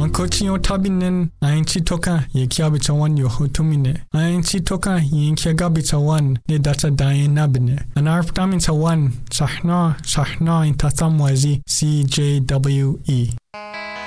Mankochi yo tabinen ainchi toka ye kiabitawan yo hotumine. Ainchi toka ye kiagabitawan ne data dayen nabine. Anarptamin tawan sahna in tatamwazi CJWE.